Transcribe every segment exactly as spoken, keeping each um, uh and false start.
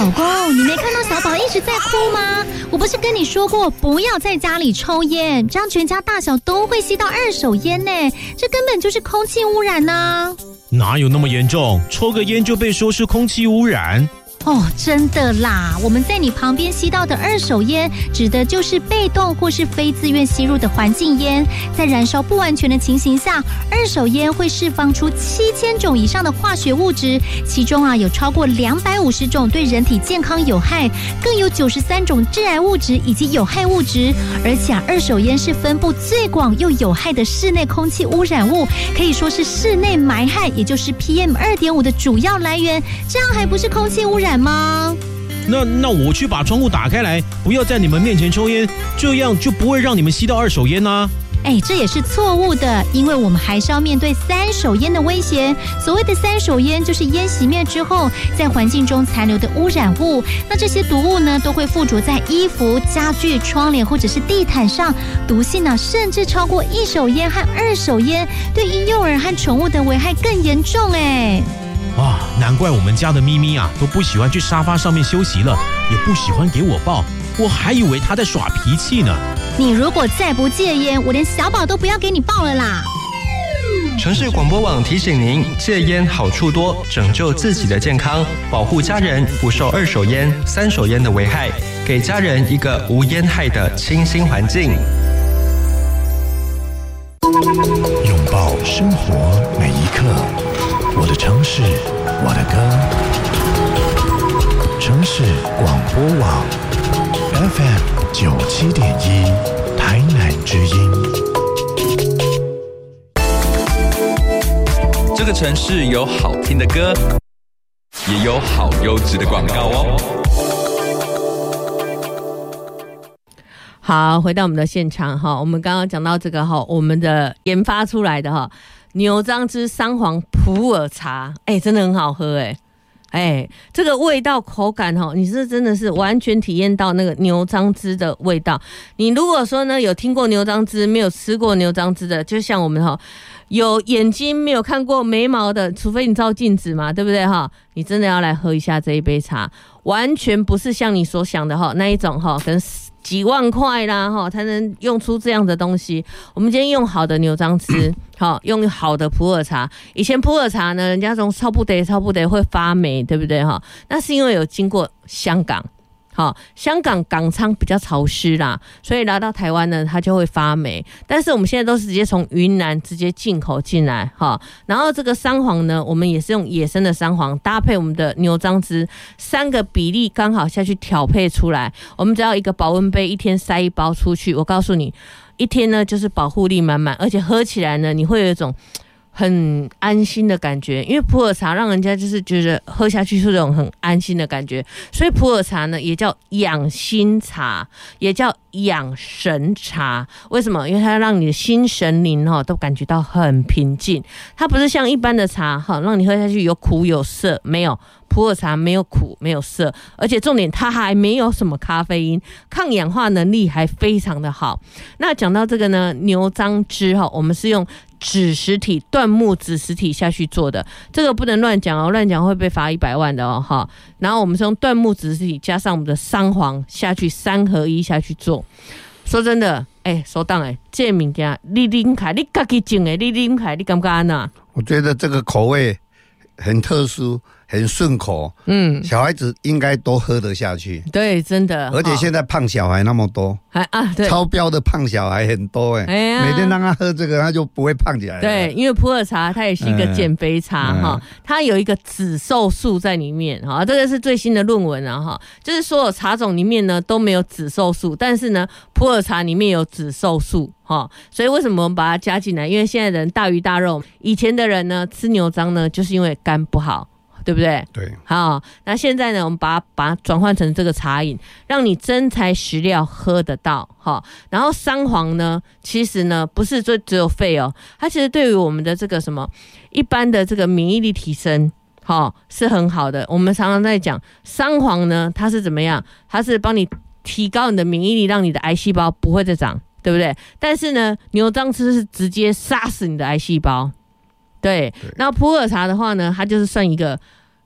老公，你没看到小宝一直在哭吗？我不是跟你说过不要在家里抽烟，这样全家大小都会吸到二手烟呢，这根本就是空气污染啊。 哪有那么严重？抽个烟就被说是空气污染？ 哦，真的啦！我们在你旁边吸到的二手烟，指的就是被动或是非自愿吸入的环境烟。在燃烧不完全的情形下，二手烟会释放出七千种以上的化学物质，其中啊有超过两百五十种对人体健康有害，更有九十三种致癌物质以及有害物质。而且啊，二手烟是分布最广又有害的室内空气污染物，可以说是室内霾害，也就是 P M 二点五 的主要来源。这样还不是空气污染吗？ 那那我去把窗户打开来，不要在你们面前抽烟，这样就不会让你们吸到二手烟啊。 哎，这也是错误的，因为我们还是要面对三手烟的威胁。所谓的三手烟，就是烟熄灭之后，在环境中残留的污染物。那这些毒物呢，都会附着在衣服、家具、窗帘或者是地毯上，毒性呢，甚至超过一手烟和二手烟，对婴幼儿和宠物的危害更严重。哎。 啊，难怪我们家的咪咪啊都不喜欢去沙发上面休息了，也不喜欢给我抱，我还以为她在耍脾气呢。 你如果再不戒烟，我连小宝都不要给你抱了啦。 城市广播网提醒您，戒烟好处多，拯救自己的健康，保护家人不受二手烟、三手烟的危害，给家人一个无烟害的清新环境。 拥抱生活每一刻，我的城市，我的歌。城市广播网 F M 九七点一，台南之音。 这个城市有好听的歌，也有好优质的广告哦。 好，回到我们的现场哈，我们刚刚讲到这个哈，我们的研发出来的哈。牛樟芝桑黄普洱茶，哎、欸，真的很好喝、欸，哎，哎，这个味道口感哈，你是真的是完全体验到那个牛樟芝的味道。你如果说呢有听过牛樟芝，没有吃过牛樟芝的，就像我们哈有眼睛没有看过眉毛的，除非你照镜子嘛，对不对哈？你真的要来喝一下这一杯茶，完全不是像你所想的哈那一种哈，可能几万块啦哈才能用出这样的东西。我们今天用好的牛樟芝，好用好的普洱茶。以前普洱茶呢，人家从超不得超不得会发霉，对不对哈？那是因为有经过香港。好，香港港仓比较潮湿啦，所以来到台湾呢，它就会发霉。但是我们现在都是直接从云南直接进口进来，哈。然后这个桑黄呢，我们也是用野生的桑黄搭配我们的牛樟芝，三个比例刚好下去调配出来。我们只要一个保温杯，一天塞一包出去，我告诉你，一天呢就是保护力满满，而且喝起来呢，你会有一种很安心的感觉，因为普洱茶让人家就是觉得喝下去是这种很安心的感觉，所以普洱茶呢也叫养心茶，也叫养神茶。为什么？因为它让你的心神灵哈都感觉到很平静。它不是像一般的茶哈，让你喝下去有苦有涩，没有。普洱茶没有苦没有涩，而且重点它还没有什么咖啡因，抗氧化能力还非常的好。那讲到这个呢，牛樟芝哈，我们是用子实体椴木子实体下去做的，这个不能乱讲哦，乱讲会被罚一百万的哦哈。然后我们是用椴木子实体加上我们的桑黄下去三合一下去做。说真的，哎、欸，收档哎，这物件你啉开，你自己种的，你啉开，你感觉安怎？ 我觉得这个口味很特殊。很顺口，嗯，小孩子应该都喝得下去。 对，真的。 而且现在胖小孩那么多，还啊，对，超标的胖小孩很多哎、欸啊，每天让他喝这个，他就不会胖起来了。 对，因为普洱茶它也是一个减肥茶哈、嗯，它有一个紫瘦素在里面哈，这个是最新的论文啊哈，就是所有茶种里面呢都没有紫瘦素，但是呢普洱茶里面有紫瘦素哈，所以为什么我们把它加进来？因为现在人大鱼大肉，以前的人呢吃牛樟呢就是因为肝不好。对不对？ 对， 好，那现在呢，我们把它把它转换成这个茶饮，让你真材实料喝得到，哈。然后桑黄呢，其实呢不是就只有肺哦，它其实对于我们的这个什么一般的这个免疫力提升，哈，是很好的。我们常常在讲桑黄呢，它是怎么样？它是帮你提高你的免疫力，让你的癌细胞不会再长，对不对？但是呢，牛樟芝是直接杀死你的癌细胞。对，然后普洱茶的话呢，它就是算一个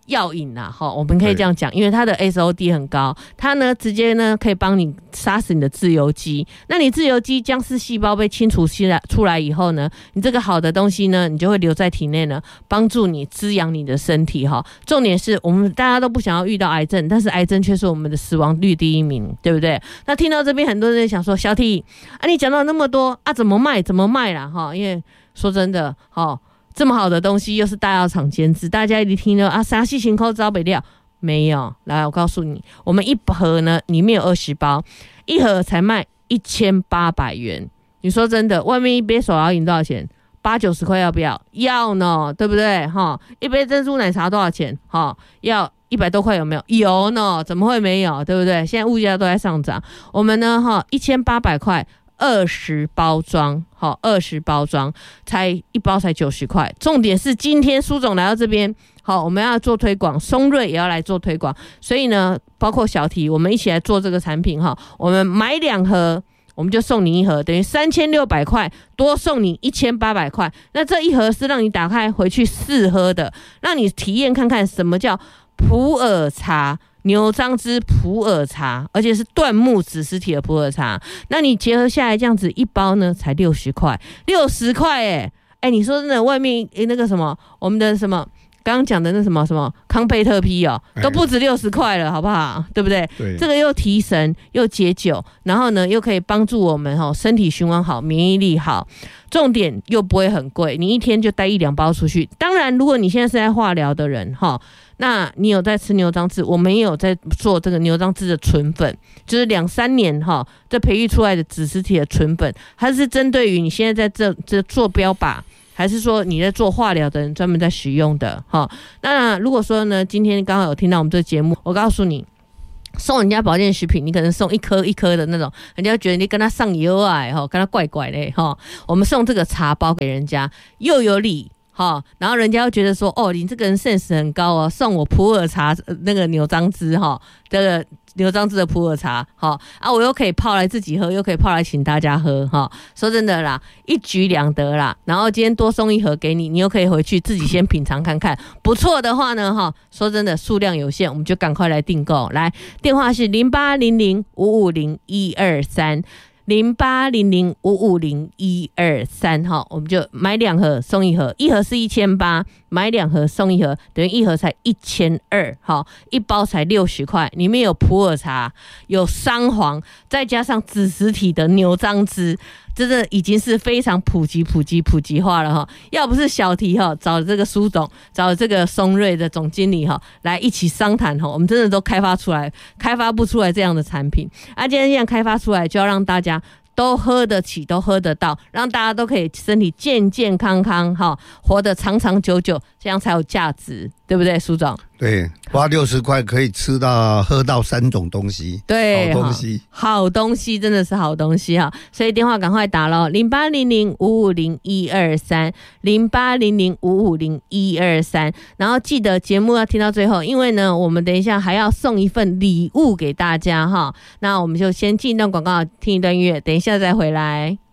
药引啦，哈，我们可以这样讲，因为它的 S O D 很高，它呢直接呢可以帮你杀死你的自由基。那你自由基僵尸细胞被清除出来出来以后呢，你这个好的东西呢，你就会留在体内呢，帮助你滋养你的身体哈。重点是我们大家都不想要遇到癌症，但是癌症却是我们的死亡率第一名，对不对？那听到这边很多人想说，小T啊，你讲到那么多啊，怎么卖？怎么卖啦？哈，因为说真的，哈。这么好的东西又是大药厂监制，大家一定听到啊，啥细型口招北料没有？来，我告诉你，我们一盒呢里面有二十包，一盒才卖一千八百元。你说真的，外面一杯手摇饮多少钱？八九十块要不要？要呢，对不对？哈，一杯珍珠奶茶多少钱？哈，要一百多块有没有？有呢，怎么会没有？对不对？现在物价都在上涨，我们呢，哈，一千八百块。二十包装，好，二十包装才一包才九十块。重点是今天苏总来到这边，好，我们要做推广，松瑞也要来做推广，所以呢，包括小T，我们一起来做这个产品哈。我们买两盒，我们就送你一盒，等于三千六百块，多送你一千八百块。那这一盒是让你打开回去试喝的，让你体验看看什么叫普洱茶。牛樟芝普洱茶，而且是椴木子实体的普洱茶，那你结合下来这样子一包呢，才六十块，六十块哎哎，你说真的，外面那个什么，我们的什么刚刚讲的那什么什么康贝特 P 哦，都不止六十块了，好不好？对不对？对，这个又提神又解酒，然后呢又可以帮助我们哈身体循环好，免疫力好。重点又不会很贵，你一天就带一两包出去。当然，如果你现在是在化疗的人哈，那你有在吃牛樟芝，我们也有在做这个牛樟芝的纯粉，就是两三年哈这培育出来的子实体的纯粉，它是针对于你现在在这这做标靶，还是说你在做化疗的人专门在使用的哈？那如果说呢，今天刚好有听到我们这个节目，我告诉你。送人家保健食品，你可能送一颗一颗的那种，人家觉得你跟他上油啊，哈，跟他怪怪的哈。我们送这个茶包给人家，又有礼哈，然后人家又觉得说，哦，你这个人 sense 很高哦，送我普洱茶那个牛樟芝哈，这个牛樟芝的普洱茶，哈啊，我又可以泡来自己喝，又可以泡来请大家喝哈。说真的啦，一举两得啦。然后今天多送一盒给你，你又可以回去自己先品尝看看，不错的话呢，哈，说真的数量有限，我们就赶快来订购。来，电话是零八零零五五零一二三。零八零零五五零一二三哈，我们就买两盒送一盒，一盒是一千八，买两盒送一盒，等于一盒才一千二，哈，一包才六十块，里面有普洱茶，有桑黄，再加上子实体的牛樟芝。真的已经是非常普及、普及、普及化了哈！要不是小T哈找这个苏董，找这个松瑞的总经理哈来一起商谈哈，我们真的都开发出来，开发不出来这样的产品。啊，今天这样开发出来，就要让大家都喝得起，都喝得到，让大家都可以身体健健康康哈，活得长长久久，这样才有价值，对不对，苏总？ 对，花六十块可以吃到喝到三种东西， 对， 好东西， 好东西真的是好东西哈，所以电话赶快打咯，零八零零五五零一二三，零八零零五五零一二三，然后记得节目要听到最后，因为呢，我们等一下还要送一份礼物给大家哈，那我们就先进一段广告，听一段音乐，等一下再回来。